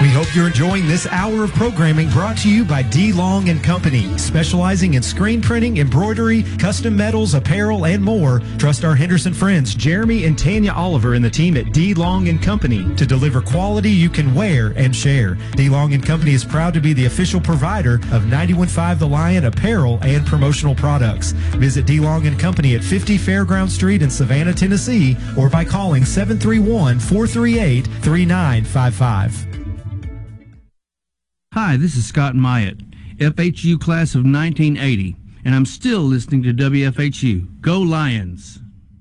We hope you're enjoying this hour of programming brought to you by D. Long & Company, specializing in screen printing, embroidery, custom metals, apparel, and more. Trust our Henderson friends, Jeremy and Tanya Oliver and the team at D. Long & Company to deliver quality you can wear and share. D. Long & Company is proud to be the official provider of 91.5 The Lion apparel and promotional products. Visit D. Long & Company at 50 Fairground Street in Savannah, Tennessee, or by calling 731-438-3955. Hi, this is Scott Myatt, FHU class of 1980, and I'm still listening to WFHU. Go Lions!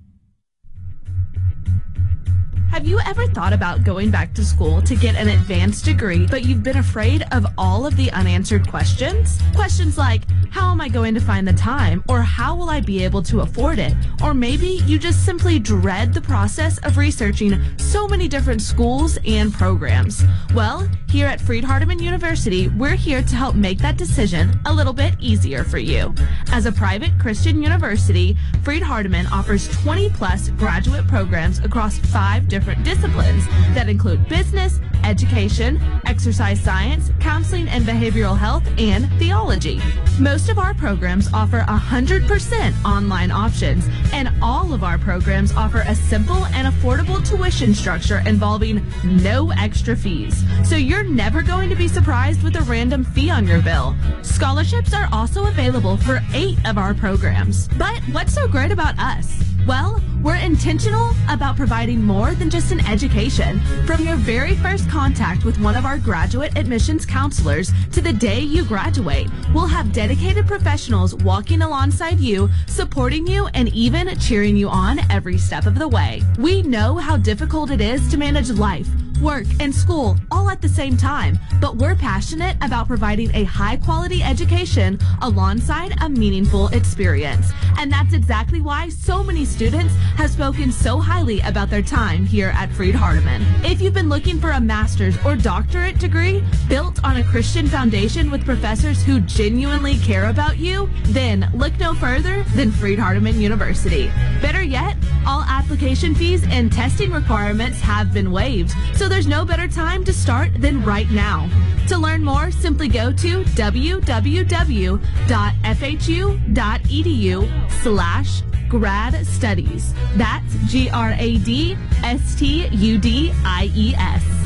Have you ever thought about going back to school to get an advanced degree, but you've been afraid of all of the unanswered questions? Questions like, how am I going to find the time? Or how will I be able to afford it? Or maybe you just simply dread the process of researching so many different schools and programs. Well, here at Freed-Hardeman University, we're here to help make that decision a little bit easier for you. As a private Christian university, Freed-Hardeman offers 20-plus graduate programs across 5 different disciplines that include business, education, exercise science, counseling and behavioral health, and theology. Most of our programs offer 100% online options, and all of our programs offer a simple and affordable tuition structure involving no extra fees. So you're never going to be surprised with a random fee on your bill. Scholarships are also available for 8 of our programs. But what's so great about us? Well, we're intentional about providing more than just an education. From your very first contact with one of our graduate admissions counselors to the day you graduate, we'll have dedicated professionals walking alongside you, supporting you, and even cheering you on every step of the way. We know how difficult it is to manage life, work, and school all at the same time, but we're passionate about providing a high-quality education alongside a meaningful experience. And that's exactly why so many students have spoken so highly about their time here at Freed-Hardeman. If you've been looking for a master's or doctorate degree built on a Christian foundation with professors who genuinely care about you, then look no further than Freed-Hardeman University. Better yet, all application fees and testing requirements have been waived, so there's no better time to start than right now. To learn more, simply go to www.fhu.edu/grad studies. That's GRADSTUDIES.